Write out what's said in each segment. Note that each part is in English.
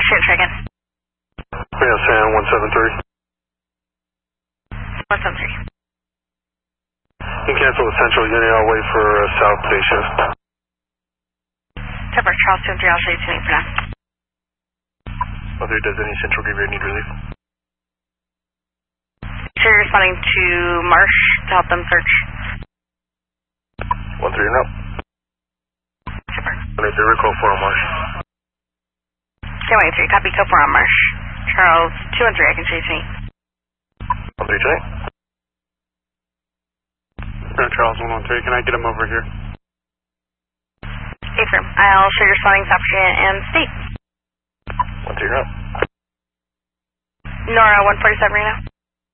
Shit, again. Yeah, San 173. 173. You can cancel the Central Unit, I'll wait for South Day shift. Temper, Charles 2-3, I'll show you 2 for now. Mother, does any Central Graveyard need relief? Sure, you're responding to Marsh to help them search. 1-3 and up. Super. 1-8-3, recall 4 on Marsh. 2-1-3, copy code 4 on Marsh. Charles 2-3, I can show you 2. 1-3 tonight. Charles 1-1-3, can I get him over here? Affirm. I'll show you responding South Virginia and State. 1-3 up. Nora 147 right now.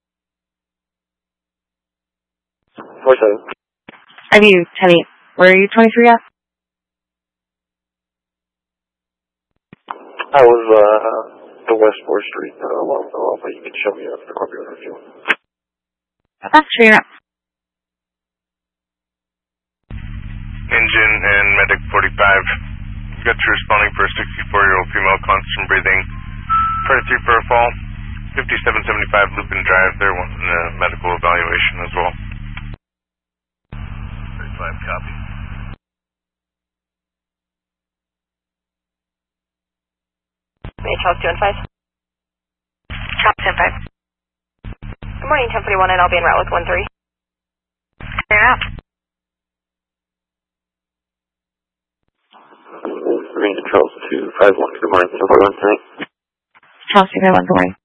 47. Are you, Teddy? Where are you 23 at? I was, the West 4th Street, along the wall, but you can show me the corporate if you want. That's true. Engine and Medic 45. You got your responding for a 64-year-old female, constant breathing. 23 for a fall. 5775 Lupin Drive. They're wanting a medical evaluation as well. 35 copy. Charles 2-5. Charles 2-5. Good morning, 1041, and I'll be en route with 1-3. Clear out. Range Charles 251, good morning, 1041 tonight. Charles 251, good morning.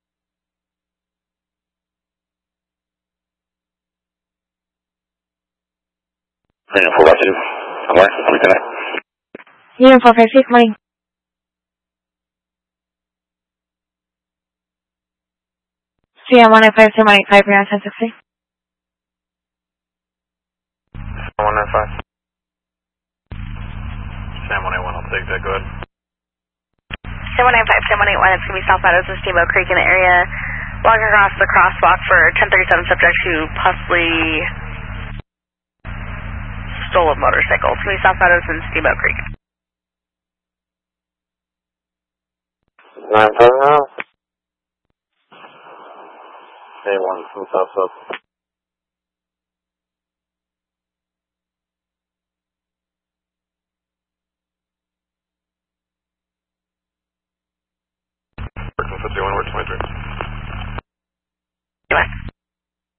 Range 452, good morning, how are we tonight? Union 456, good morning. CM 105, 185, Brianna 1060. 195. Sam 181, I'll take that, go ahead. Sam 195, Sam 181, it's going to be South Meadows and Steamboat Creek in the area. Walking across the crosswalk for 1037 subject who possibly stole a motorcycle. It's going to be South Meadows and Steamboat Creek. 9 now. A1 from South South. Working 51, we're 23.